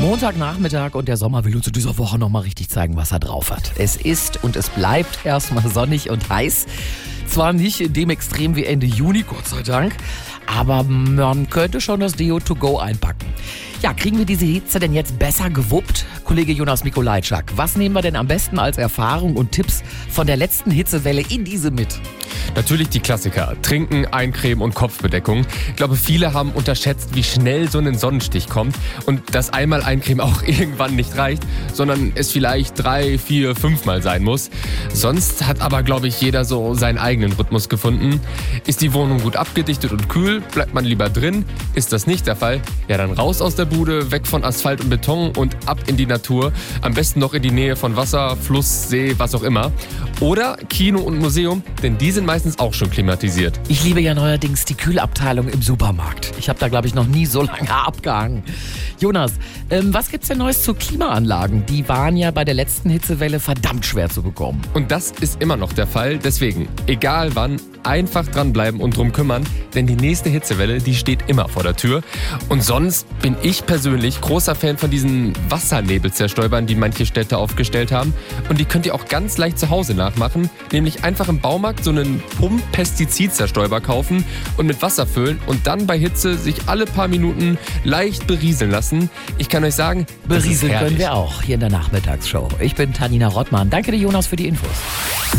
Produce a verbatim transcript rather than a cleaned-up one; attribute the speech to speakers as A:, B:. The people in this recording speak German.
A: Montagnachmittag und der Sommer will uns in dieser Woche nochmal richtig zeigen, was er drauf hat. Es ist und es bleibt erstmal sonnig und heiß. Zwar nicht in dem Extrem wie Ende Juni, Gott sei Dank, aber man könnte schon das Deo to go einpacken. Ja, kriegen wir diese Hitze denn jetzt besser gewuppt? Kollege Jonas Mikolajczak, was nehmen wir denn am besten als Erfahrung und Tipps von der letzten Hitzewelle in diese mit?
B: Natürlich die Klassiker. Trinken, Eincremen und Kopfbedeckung. Ich glaube, viele haben unterschätzt, wie schnell so ein Sonnenstich kommt und dass einmal Eincremen auch irgendwann nicht reicht, sondern es vielleicht drei, vier, fünfmal sein muss. Sonst hat aber, glaube ich, jeder so seinen eigenen Rhythmus gefunden. Ist die Wohnung gut abgedichtet und kühl, bleibt man lieber drin. Ist das nicht der Fall, ja dann raus aus der Bude, weg von Asphalt und Beton und ab in die Natur. Am besten noch in die Nähe von Wasser, Fluss, See, was auch immer. Oder Kino und Museum, denn die sind meistens auch schon klimatisiert.
A: Ich liebe ja neuerdings die Kühlabteilung im Supermarkt. Ich habe da, glaube ich, noch nie so lange abgehangen. Jonas, ähm, was gibt's denn Neues zu Klimaanlagen? Die waren ja bei der letzten Hitzewelle verdammt schwer zu bekommen.
B: Und das ist immer noch der Fall. Deswegen, egal wann, einfach dranbleiben und drum kümmern, denn die nächste Hitzewelle, die steht immer vor der Tür. Und sonst bin ich persönlich großer Fan von diesen Wassernebelzerstäubern, die manche Städte aufgestellt haben. Und die könnt ihr auch ganz leicht zu Hause nachmachen, nämlich einfach im Baumarkt so einen Pump-Pestizidzerstäuber kaufen und mit Wasser füllen und dann bei Hitze sich alle paar Minuten leicht berieseln lassen. Ich kann euch sagen,
A: berieseln können wir auch hier in der Nachmittagsshow. Ich bin Tanina Rottmann. Danke dir, Jonas, für die Infos.